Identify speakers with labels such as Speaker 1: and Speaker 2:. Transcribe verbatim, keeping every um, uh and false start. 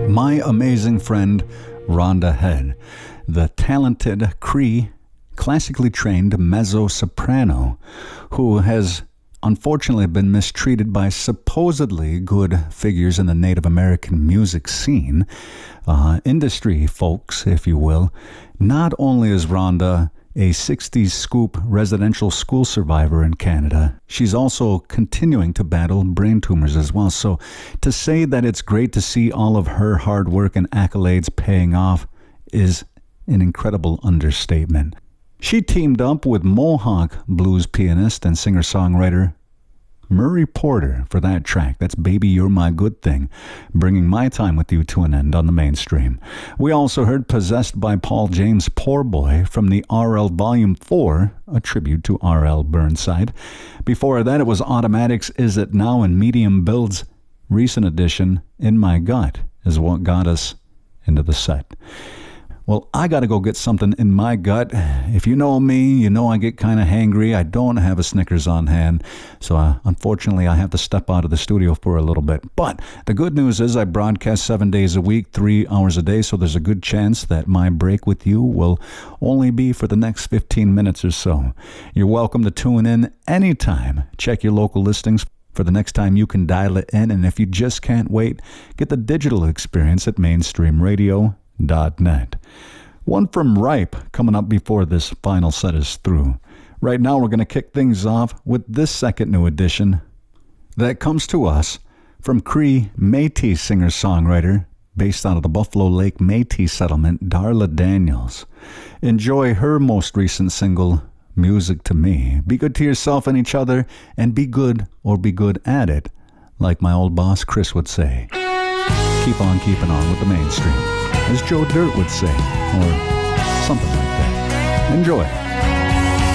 Speaker 1: my amazing friend Rhonda Head, the talented Cree, classically trained mezzo-soprano who has unfortunately been mistreated by supposedly good figures in the Native American music scene, uh, industry folks, if you will. Not only is Rhonda a sixties scoop residential school survivor in Canada, she's also continuing to battle brain tumors as well. So to say that it's great to see all of her hard work and accolades paying off is an incredible understatement. She teamed up with Mohawk blues pianist and singer-songwriter Murray Porter for that track. That's Baby You're My Good Thing, bringing my time with you to an end on the mainstream. We also heard Possessed by Paul James Poor Boy from the R L Volume four, a tribute to R L Burnside. Before that, it was Automatic's Is It Now, and Medium Build's recent edition, In My Gut, is what got us into the set. Well, I got to go get something in my gut. If you know me, you know I get kind of hangry. I don't have a Snickers on hand, so uh, unfortunately I have to step out of the studio for a little bit. But the good news is I broadcast seven days a week, three hours a day, so there's a good chance that my break with you will only be for the next fifteen minutes or so. You're welcome to tune in anytime. Check your local listings for the next time you can dial it in, and if you just can't wait, get the digital experience at mainstream radio dot net. One from Ripe coming up before this final set is through. Right now we're going to kick things off with this second new edition that comes to us from Cree Métis singer-songwriter based out of the Buffalo Lake Métis settlement, Darla Daniels. Enjoy her most recent single, Music to Me. Be good to yourself and each other, and be good or be good at it, like my old boss Chris would say. Keep on keeping on with the mainstream, as Joe Dirt would say, or something like that. Enjoy.